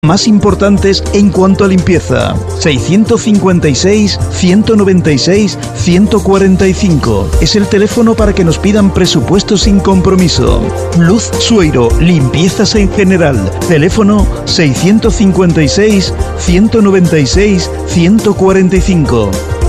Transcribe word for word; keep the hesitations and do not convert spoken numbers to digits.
más importantes en cuanto a limpieza. seiscientos cincuenta y seis, ciento noventa y seis, ciento cuarenta y cinco. Es el teléfono para que nos pidan presupuestos sin compromiso. Luz Sueiro, limpiezas en general. Teléfono seiscientos cincuenta y seis, ciento noventa y seis, ciento cuarenta y cinco.